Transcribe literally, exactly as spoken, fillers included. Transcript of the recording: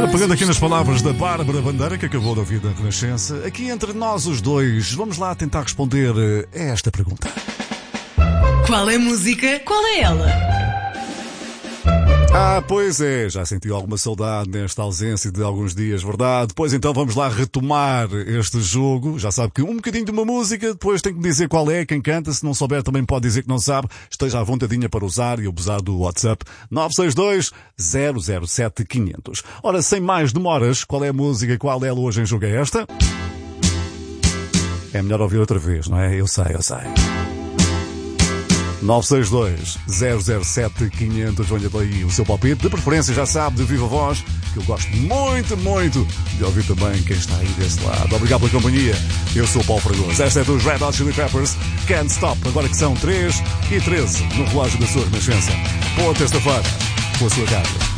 Ora, pegando aqui nas palavras da Bárbara Bandeira, que acabou de ouvir da Renascença, aqui entre nós os dois, vamos lá tentar responder a esta pergunta. Qual é a música? Qual é ela? Ah, pois é, já senti alguma saudade nesta ausência de alguns dias, verdade? Pois então vamos lá retomar este jogo. Já sabe que um bocadinho de uma música, depois tem que dizer qual é, quem canta. Se não souber também pode dizer que não sabe. Esteja à vontadinha para usar e abusar do WhatsApp nove seis dois, zero zero sete, quinhentos. Ora, sem mais demoras, qual é a música e qual dela hoje em jogo é esta? É melhor ouvir outra vez, não é? Eu sei, eu sei. nove seis dois, zero zero sete, quinhentos, olha aí o seu palpite, de preferência já sabe, de viva voz, que eu gosto muito, muito de ouvir também quem está aí desse lado. Obrigado pela companhia, eu sou o Paulo Fragoso, esta é dos Red Hot Chili Peppers, Can't Stop, agora que são três e treze no relógio da sua Renascença. Boa terça-feira, com a sua casa.